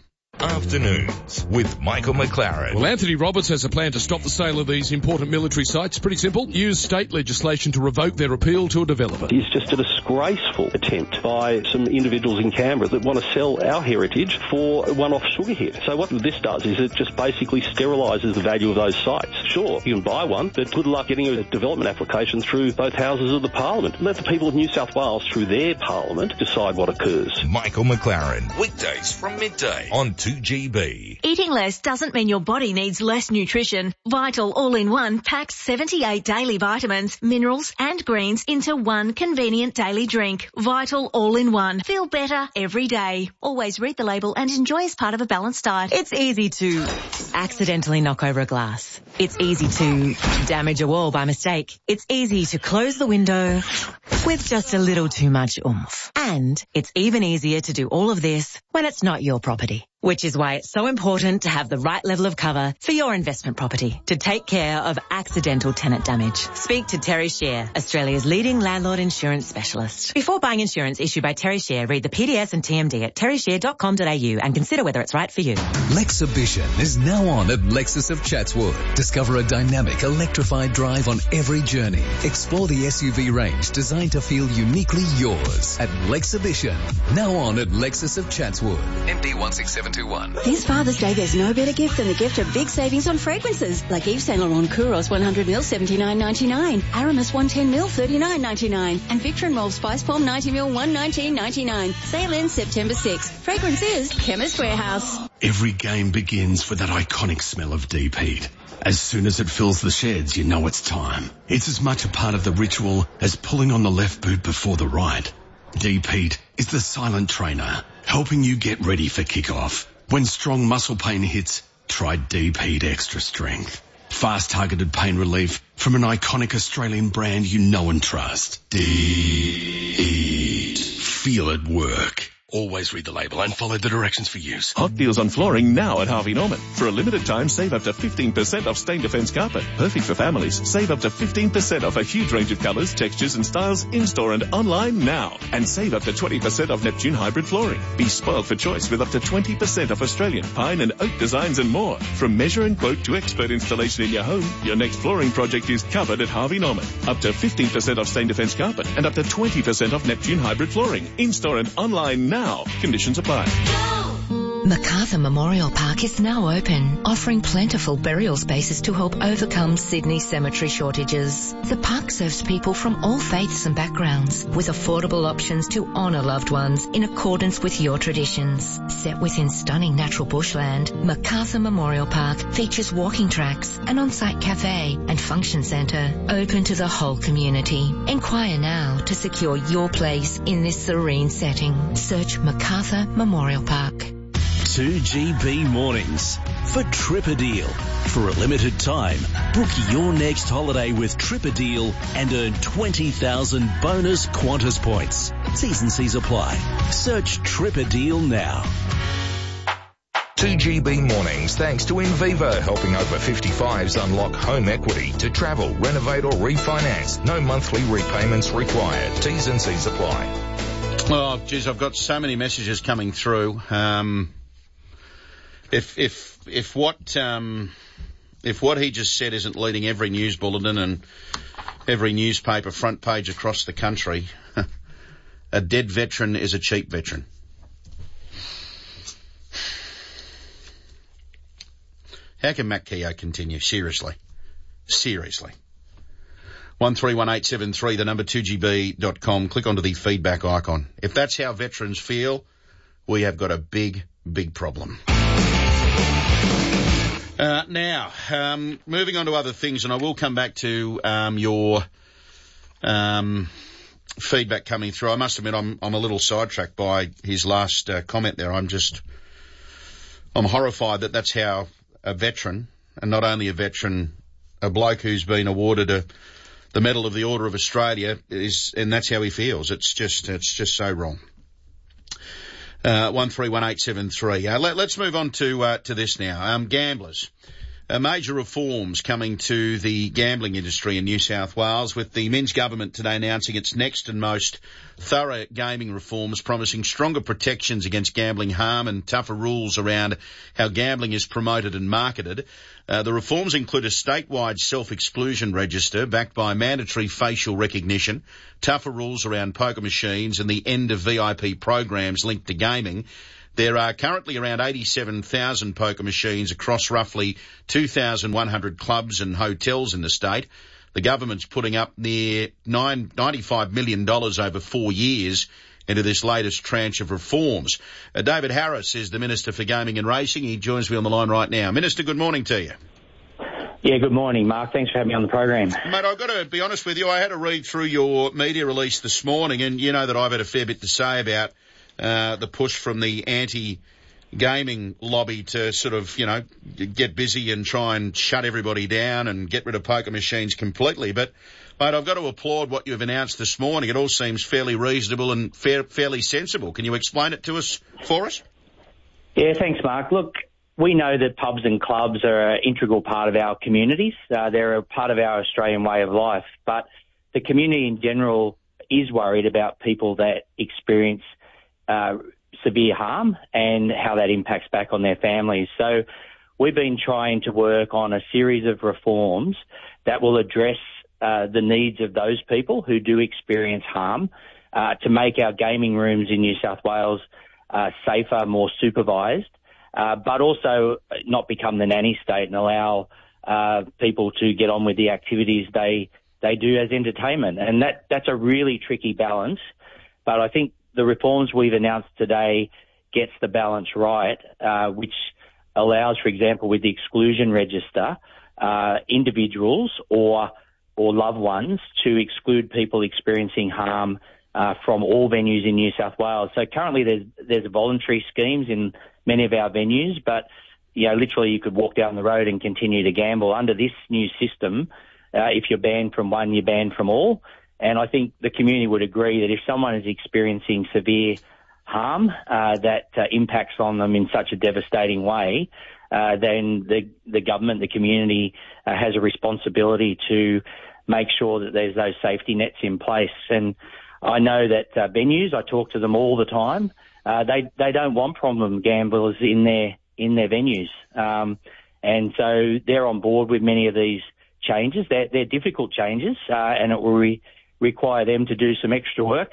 Speaker 3: Afternoons with Michael McLaren.
Speaker 17: Well, Anthony Roberts has a plan to stop the sale of these important military sites. Pretty simple. Use state legislation to revoke their appeal to a developer.
Speaker 21: It's just a disgraceful attempt by some individuals in Canberra that want to sell our heritage for a one-off sugar hit. So what this does is it just basically sterilises the value of those sites. Sure, you can buy one, but good luck getting a development application through both houses of the Parliament. Let the people of New South Wales, through their Parliament, decide what occurs.
Speaker 3: Michael McLaren, weekdays from midday on 2GB.
Speaker 6: Eating less doesn't mean your body needs less nutrition. Vital All-in-One packs 78 daily vitamins, minerals and greens into one convenient daily drink. Vital All-in-One. Feel better every day. Always read the label and enjoy as part of a balanced diet.
Speaker 22: It's easy to accidentally knock over a glass. It's easy to damage a wall by mistake. It's easy to close the window with just a little too much oomph. And it's even easier to do all of this when it's not your property. Which is why it's so important to have the right level of cover for your investment property to take care of accidental tenant damage. Speak to Terry Share, Australia's leading landlord insurance specialist. Before buying insurance issued by Terry Share, read the PDS and TMD at terryshare.com.au and consider whether it's right for you.
Speaker 23: Lexibition is now on at Lexus of Chatswood. Discover a dynamic, electrified drive on every journey. Explore the SUV range designed to feel uniquely yours at Lexibition. Now on at Lexus of Chatswood. MD 16721.
Speaker 24: This Father's Day, there's no better gift than the gift of big savings on fragrances, like Yves Saint Laurent Kouros 100ml $79.99, Aramis 110ml $39.99, and Victor and Rolf Spice Bomb 90ml $119.99. Sale ends September 6th. Fragrance is Chemist Warehouse.
Speaker 25: Every game begins with that iconic smell of deep heat. As soon as it fills the sheds, you know it's time. It's as much a part of the ritual as pulling on the left boot before the right. Deep heat is the silent trainer, helping you get ready for kickoff. When strong muscle pain hits, try Deep Heat Extra Strength. Fast targeted pain relief from an iconic Australian brand you know and trust. Deep Heat. Feel it work. Always read the label and follow the directions for use.
Speaker 26: Hot deals on flooring now at Harvey Norman. For a limited time, save up to 15% off Stain Defence carpet. Perfect for families. Save up to 15% off a huge range of colours, textures and styles in-store and online now. And save up to 20% off Neptune hybrid flooring. Be spoiled for choice with up to 20% off Australian pine and oak designs and more. From measure and quote to expert installation in your home, your next flooring project is covered at Harvey Norman. Up to 15% off Stain Defence carpet and up to 20% off Neptune hybrid flooring. In-store and online now. Conditions apply.
Speaker 6: MacArthur Memorial Park is now open, offering plentiful burial spaces to help overcome Sydney's cemetery shortages. The park serves people from all faiths and backgrounds, with affordable options to honour loved ones in accordance with your traditions. Set within stunning natural bushland, MacArthur Memorial Park features walking tracks, an on-site cafe and function centre open to the whole community. Enquire now to secure your place in this serene setting. Search MacArthur Memorial Park.
Speaker 10: 2GB Mornings for Trip-A-Deal. For a limited time, book your next holiday with Trip-A-Deal and earn 20,000 bonus Qantas points. T's and C's apply. Search Trip-A-Deal now.
Speaker 3: 2GB Mornings, thanks to Invivo, helping over 55s unlock home equity to travel, renovate or refinance. No monthly repayments required. T's and C's apply.
Speaker 11: Oh, geez, I've got so many messages coming through. If what he just said isn't leading every news bulletin and every newspaper front page across the country, a dead veteran is a cheap veteran. How can Matt Keogh continue? Seriously. 131873, the number 2gb.com. Click onto the feedback icon. If that's how veterans feel, we have got a big, big problem. Now, moving on to other things, and I will come back to your feedback coming through. I must admit I'm a little sidetracked by his last comment there. I'm horrified that that's how a veteran, and not only a veteran, a bloke who's been awarded the Medal of the Order of Australia is, and that's how he feels. It's just so wrong. 131873. Let's move on to this now. Gamblers. Major reforms coming to the gambling industry in New South Wales, with the Minns government today announcing its next and most thorough gaming reforms, promising stronger protections against gambling harm and tougher rules around how gambling is promoted and marketed. The reforms include a statewide self-exclusion register backed by mandatory facial recognition, tougher rules around poker machines, and the end of VIP programs linked to gaming. There are currently around 87,000 poker machines across roughly 2,100 clubs and hotels in the state. The government's putting up near $95 million over 4 years into this latest tranche of reforms. David Harris is the Minister for Gaming and Racing. He joins me on the line right now. Minister, good morning to you.
Speaker 1: Yeah, good morning, Mark. Thanks for having me on the program.
Speaker 11: Mate, I've got to be honest with you. I had to read through your media release this morning, and you know that I've had a fair bit to say about the push from the anti-gaming lobby to sort of, you know, get busy and try and shut everybody down and get rid of poker machines completely. But, mate, I've got to applaud what you've announced this morning. It all seems fairly reasonable and fairly sensible. Can you explain it to us, for us?
Speaker 1: Yeah, thanks, Mark. Look, we know that pubs and clubs are an integral part of our communities. They're a part of our Australian way of life. But the community in general is worried about people that experience severe harm and how that impacts back on their families. So we've been trying to work on a series of reforms that will address the needs of those people who do experience harm, to make our gaming rooms in New South Wales safer, more supervised, but also not become the nanny state and allow people to get on with the activities they do as entertainment. And that's a really tricky balance. But I think the reforms we've announced today gets the balance right, which allows, for example, with the exclusion register, individuals or loved ones to exclude people experiencing harm from all venues in New South Wales. So currently there's voluntary schemes in many of our venues, but you know, literally you could walk down the road and continue to gamble. Under this new system, if you're banned from one, you're banned from all. And I think the community would agree that if someone is experiencing severe harm that impacts on them in such a devastating way, then the government, the community, has a responsibility to make sure that there's those safety nets in place. And I know that venues, I talk to them all the time, they don't want problem gamblers in their venues. And so they're on board with many of these changes. They're difficult changes, and it will require them to do some extra work.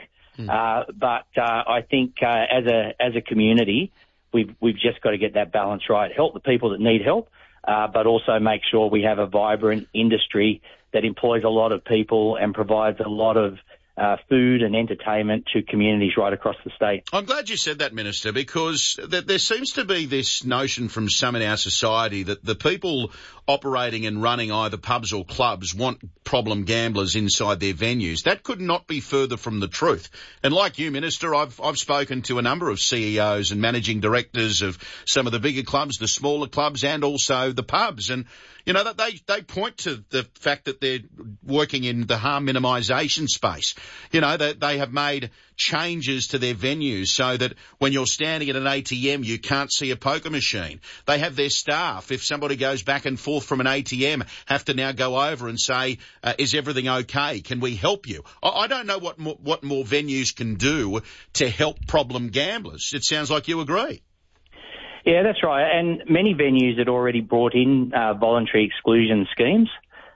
Speaker 1: But I think as a community, we've just got to get that balance right. Help the people that need help, but also make sure we have a vibrant industry that employs a lot of people and provides a lot of food and entertainment to communities right across the state.
Speaker 11: I'm glad you said that, Minister, because there seems to be this notion from some in our society that the people operating and running either pubs or clubs want problem gamblers inside their venues. That could not be further from the truth. And like you, Minister, I've spoken to a number of CEOs and managing directors of some of the bigger clubs, the smaller clubs, and also the pubs. And you know, that they point to the fact that they're working in the harm minimisation space. You know, that they have made changes to their venues so that when you're standing at an ATM, you can't see a poker machine. They have their staff, if somebody goes back and forth from an ATM, have to now go over and say, is everything okay? Can we help you? I don't know what more venues can do to help problem gamblers. It sounds like you agree.
Speaker 1: Yeah, that's right. And many venues had already brought in voluntary exclusion schemes.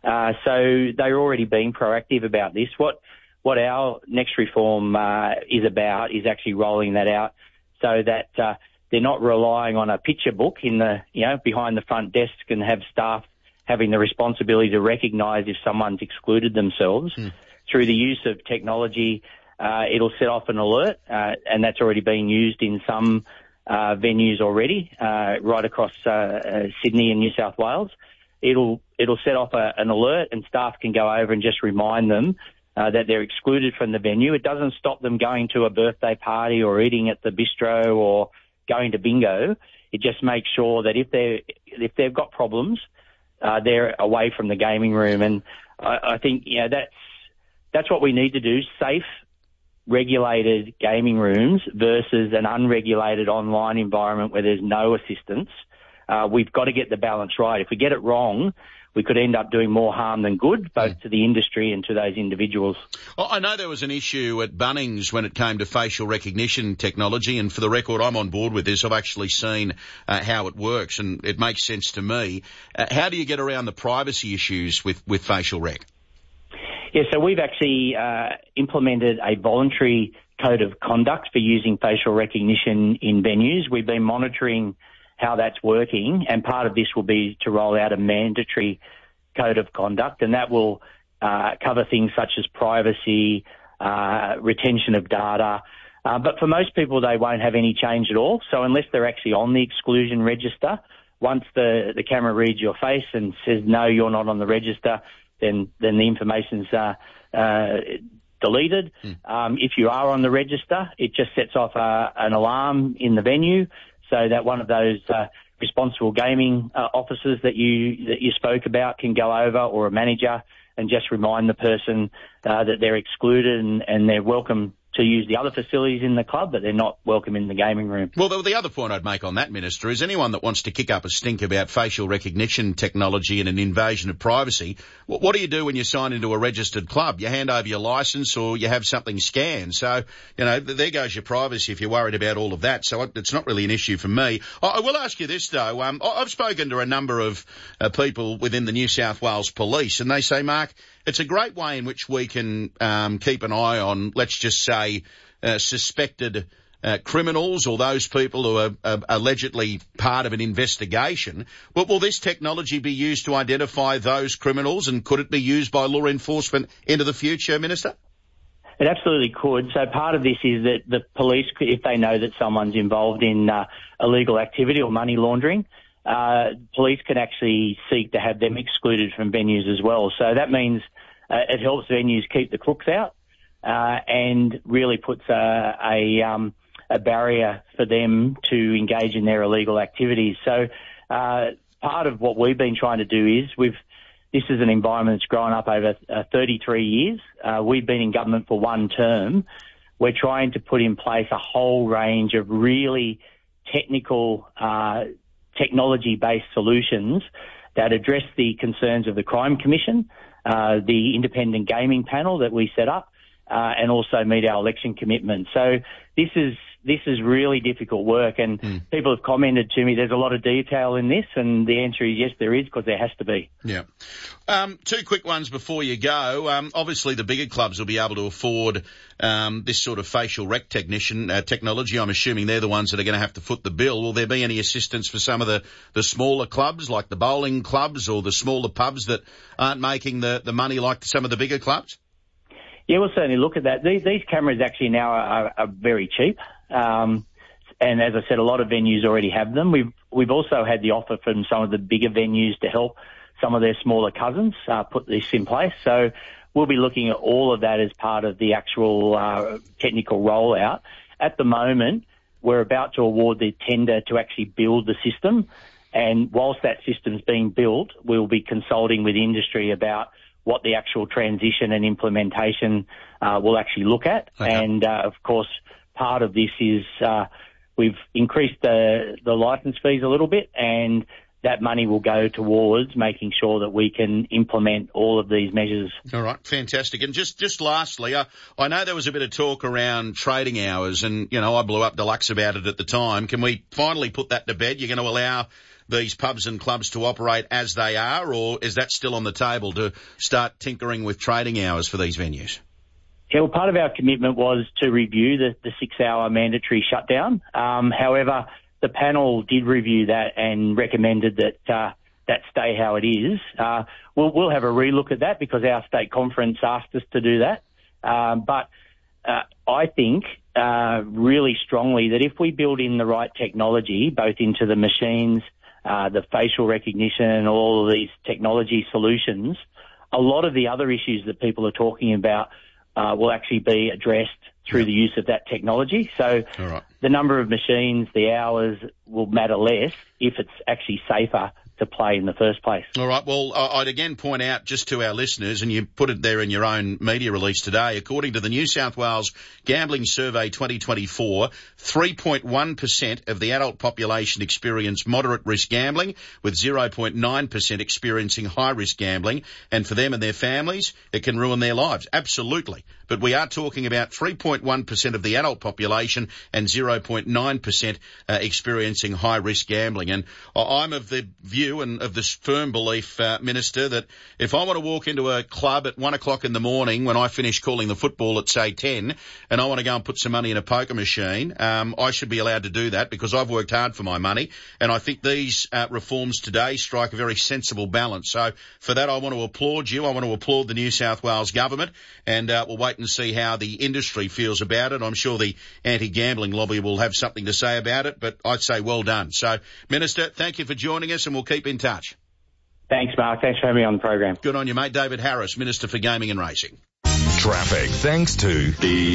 Speaker 1: So they're already being proactive about this. What our next reform is about is actually rolling that out so that they're not relying on a picture book in the, you know, behind the front desk and have staff having the responsibility to recognise if someone's excluded themselves. Through the use of technology, it'll set off an alert, and that's already being used in some venues already, right across Sydney and New South Wales. It'll set off an alert, and staff can go over and just remind them that they're excluded from the venue. It doesn't stop them going to a birthday party or eating at the bistro or going to bingo. It just makes sure that if they've got problems, they're away from the gaming room. And I think, you know, that's what we need to do: safe, regulated gaming rooms versus an unregulated online environment where there's no assistance we've got to get the balance right. If we get it wrong, we could end up doing more harm than good, both to the industry and to those individuals.
Speaker 11: Well, I know there was an issue at Bunnings when it came to facial recognition technology, and for the record, I'm on board with this. I've actually seen how it works, and it makes sense to me. How do you get around the privacy issues with facial rec?
Speaker 1: Yeah, so we've actually implemented a voluntary code of conduct for using facial recognition in venues. We've been monitoring how that's working, and part of this will be to roll out a mandatory code of conduct, and that will cover things such as privacy, retention of data. But for most people, they won't have any change at all. So unless they're actually on the exclusion register, once the camera reads your face and says, no, you're not on the register, then the information's deleted. If you are on the register, it just sets off an alarm in the venue, so that one of those responsible gaming officers that you spoke about can go over, or a manager, and just remind the person that they're excluded and they're welcome to use the other facilities in the club, but they're not welcome in the gaming room.
Speaker 11: Well, the other point I'd make on that, Minister, is anyone that wants to kick up a stink about facial recognition technology and an invasion of privacy, what do you do when you sign into a registered club? You hand over your licence or you have something scanned. So, there goes your privacy if you're worried about all of that. So it's not really an issue for me. I will ask you this, though. I've spoken to a number of people within the New South Wales Police, and they say, Mark, it's a great way in which we can keep an eye on, let's just say, suspected criminals or those people who are allegedly part of an investigation. But will this technology be used to identify those criminals, and could it be used by law enforcement into the future, Minister?
Speaker 1: It absolutely could. So part of this is that the police, if they know that someone's involved in illegal activity or money laundering, police can actually seek to have them excluded from venues as well. So that means it helps venues keep the crooks out and really puts a barrier for them to engage in their illegal activities. So part of what we've been trying to do is this is an environment that's grown up over 33 years. We've been in government for one term. We're trying to put in place a whole range of really technical technology-based solutions that address the concerns of the Crime Commission, the independent gaming panel that we set up, and also meet our election commitments. So this is really difficult work, and people have commented to me there's a lot of detail in this, and the answer is yes, there is, because there has to be.
Speaker 11: Yeah. Two quick ones before you go. Obviously, the bigger clubs will be able to afford this sort of facial rec technology. I'm assuming they're the ones that are going to have to foot the bill. Will there be any assistance for some of the smaller clubs, like the bowling clubs or the smaller pubs that aren't making the money like some of the bigger clubs?
Speaker 1: Yeah, we'll certainly look at that. These cameras actually now are very cheap. And as I said, a lot of venues already have them. We've also had the offer from some of the bigger venues to help some of their smaller cousins put this in place. So we'll be looking at all of that as part of the actual technical rollout. At the moment, we're about to award the tender to actually build the system. And whilst that system's being built, we'll be consulting with industry about what the actual transition and implementation will actually look at. Okay. And, of course, part of this is we've increased the licence fees a little bit, and that money will go towards making sure that we can implement all of these measures.
Speaker 11: All right, fantastic. And just lastly, I know there was a bit of talk around trading hours, and, I blew up Deluxe about it at the time. Can we finally put that to bed? You're going to allow these pubs and clubs to operate as they are, or is that still on the table to start tinkering with trading hours for these venues?
Speaker 1: Yeah, well, part of our commitment was to review the 6-hour mandatory shutdown. However, the panel did review that and recommended that stay how it is. We'll have a relook at that because our state conference asked us to do that. But I think really strongly that if we build in the right technology, both into the machines, the facial recognition and all of these technology solutions, a lot of the other issues that people are talking about will actually be addressed through the use of that technology. So the number of machines, the hours will matter less if it's actually safer to play in the first place.
Speaker 11: All right. Well, I'd again point out just to our listeners, and you put it there in your own media release today, according to the New South Wales Gambling Survey 2024, 3.1% of the adult population experience moderate risk gambling, with 0.9% experiencing high risk gambling. And for them and their families, it can ruin their lives. Absolutely. But we are talking about 3.1% of the adult population and 0.9% experiencing high risk gambling. And I'm of the view and of this firm belief, Minister, that if I want to walk into a club at 1 o'clock in the morning when I finish calling the football at, say, 10, and I want to go and put some money in a poker machine, I should be allowed to do that because I've worked hard for my money. And I think these reforms today strike a very sensible balance. So for that, I want to applaud you. I want to applaud the New South Wales government, and we'll wait and see how the industry feels about it. I'm sure the anti-gambling lobby will have something to say about it, but I'd say well done. So, Minister, thank you for joining us, and we'll keep in touch.
Speaker 1: Thanks, Mark. Thanks for having me on the program.
Speaker 11: Good on you, mate. David Harris, Minister for Gaming and Racing.
Speaker 3: Traffic thanks to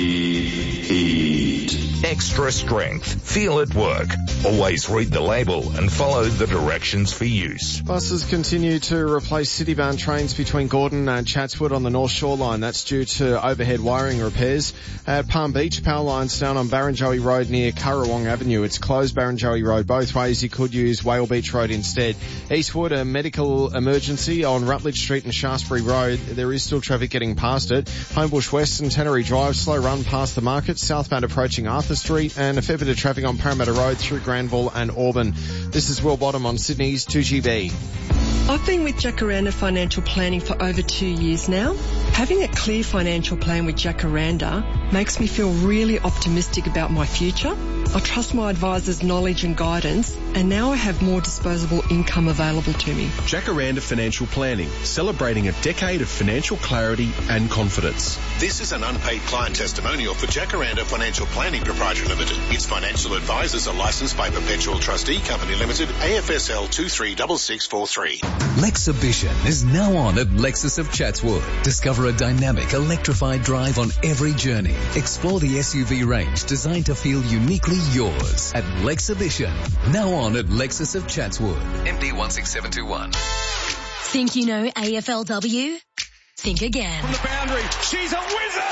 Speaker 3: Heat. Extra strength. Feel at work. Always read the label and follow the directions for use.
Speaker 7: Buses continue to replace city-bound trains between Gordon and Chatswood on the North Shore line. That's due to overhead wiring repairs. At Palm Beach, power lines down on Barrenjoey Road near Currawong Avenue. It's closed Barrenjoey Road both ways. You could use Whale Beach Road instead. Eastwood, a medical emergency on Rutledge Street and Shaftesbury Road. There is still traffic getting past it. Homebush West and Tannery Drive, slow run past the market. Southbound approaching Arthur Street, and a fair bit of traffic on Parramatta Road through Granville and Auburn. This is Will Bottom on Sydney's 2GB.
Speaker 2: I've been with Jacaranda Financial Planning for over 2 years now. Having a clear financial plan with Jacaranda makes me feel really optimistic about my future. I trust my advisor's knowledge and guidance, and now I have more disposable income available to me.
Speaker 17: Jacaranda Financial Planning, celebrating a decade of financial clarity and confidence.
Speaker 4: This is an unpaid client testimonial for Jacaranda Financial Planning Proprietary Limited. Its financial advisors are licensed by Perpetual Trustee Company Limited, AFSL 236643.
Speaker 23: Lexibition is now on at Lexus of Chatswood. Discover a dynamic electrified drive on every journey. Explore the SUV range designed to feel uniquely yours at Lexibition. Now on at Lexus of Chatswood. MD 16721.
Speaker 6: Think you know AFLW? Think again.
Speaker 15: From the boundary, she's a wizard!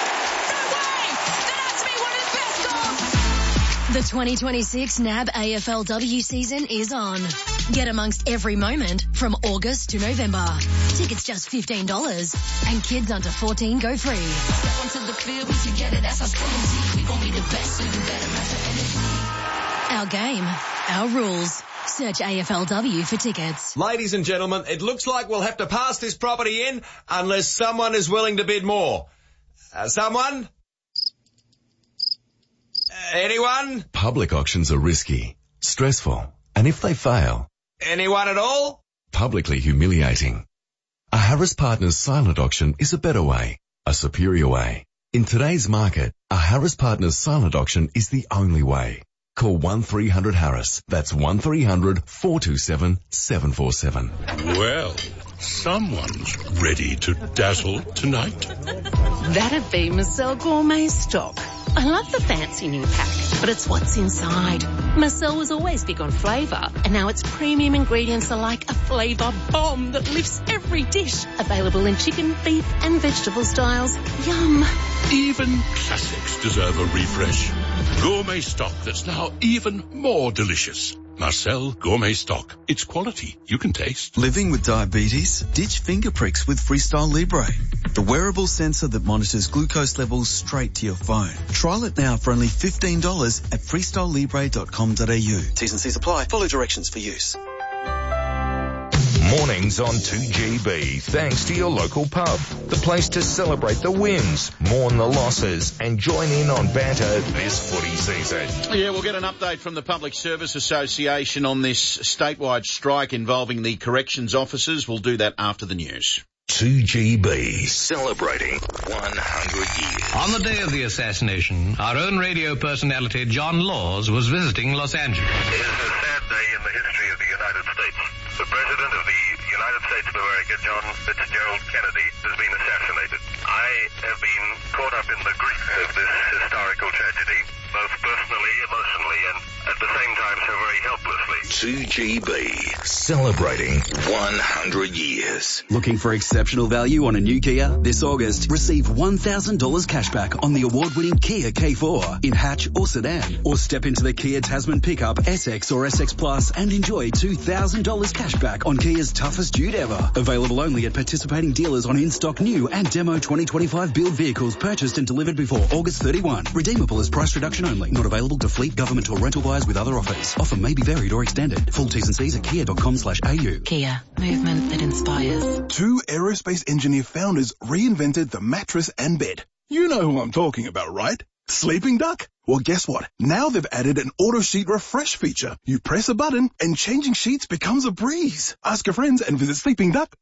Speaker 6: The 2026 NAB AFLW season is on. Get amongst every moment from August to November. Tickets just $15 and kids under 14 go free. Step onto the field, we together, that's our strategy. We gon' be the best, so you better master energy. Our game, our rules. Search AFLW for tickets.
Speaker 5: Ladies and gentlemen, it looks like we'll have to pass this property in unless someone is willing to bid more. Someone? Anyone?
Speaker 8: Public auctions are risky, stressful, and if they fail...
Speaker 5: Anyone at all?
Speaker 8: Publicly humiliating. A Harris Partners silent auction is a better way, a superior way. In today's market, a Harris Partners silent auction is the only way. Call 1300-HARRIS. That's 1300-427-747.
Speaker 9: Well, someone's ready to dazzle tonight.
Speaker 12: That'd be Marcel Gourmet Stock. I love the fancy new pack, but it's what's inside. Marcel was always big on flavour, and now its premium ingredients are like a flavour bomb that lifts every dish. Available in chicken, beef and vegetable styles. Yum.
Speaker 9: Even classics deserve a refresh. Gourmet Stock that's now even more delicious. Marcel Gourmet Stock. It's quality you can taste.
Speaker 27: Living with diabetes? Ditch finger pricks with Freestyle Libre, the wearable sensor that monitors glucose levels straight to your phone. Trial it now for only $15 at freestylelibre.com.au. T's and C's apply. Follow directions for use.
Speaker 3: Mornings on 2GB, thanks to your local pub. The place to celebrate the wins, mourn the losses, and join in on banter this footy season.
Speaker 11: Yeah, we'll get an update from the Public Service Association on this statewide strike involving the corrections officers. We'll do that after the news.
Speaker 3: 2GB, celebrating 100 years.
Speaker 28: On the day of the assassination, our own radio personality, John Laws, was visiting Los Angeles.
Speaker 29: It is a sad day in the history of the United States. The President of the United States of America, John Fitzgerald Kennedy, has been assassinated. I have been caught up in the grief of this historical tragedy, both personally, emotionally, and at the same time so very helplessly.
Speaker 3: 2GB. Celebrating 100 years.
Speaker 27: Looking for exceptional value on a new Kia? This August, receive $1,000 cashback on the award-winning Kia K4 in hatch or sedan. Or step into the Kia Tasman pickup, SX or SX Plus and enjoy $2,000 cashback on Kia's toughest dude ever. Available only at participating dealers on in-stock new and demo 2025 build vehicles purchased and delivered before August 31. Redeemable as price reduction only. Not available to fleet, government or rental buyers with other offers. Offer may be varied or extended. Full T's and C's at kia.com/au.
Speaker 12: Kia, movement that inspires.
Speaker 13: 2 aerospace engineer founders reinvented the mattress and bed. You know who I'm talking about, right? Sleeping Duck? Well, guess what? Now they've added an auto sheet refresh feature. You press a button and changing sheets becomes a breeze. Ask your friends and visit sleepingduck.com.au.